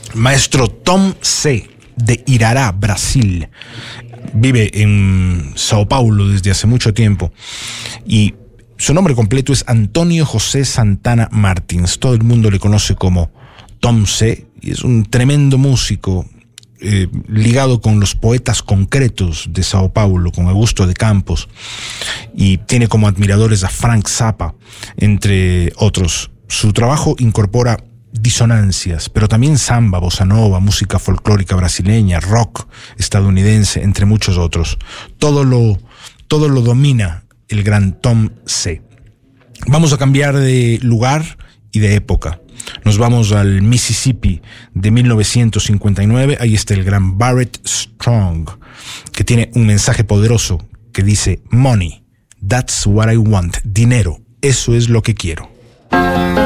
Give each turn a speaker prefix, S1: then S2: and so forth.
S1: Maestro Tom C. de Irará, Brasil. Vive en Sao Paulo desde hace mucho tiempo y su nombre completo es Antonio José Santana Martins. Todo el mundo le conoce como Tom C. y es un tremendo músico ligado con los poetas concretos de Sao Paulo, con Augusto de Campos, y tiene como admiradores a Frank Zappa, entre otros. Su trabajo incorpora disonancias, pero también samba, bossa nova, música folclórica brasileña, rock estadounidense, entre muchos otros. Todo lo domina el gran Tom C. Vamos a cambiar de lugar y de época. Nos vamos al Mississippi de 1959. Ahí está el gran Barrett Strong, que tiene un mensaje poderoso que dice: Money, that's what I want. Dinero, eso es lo que quiero.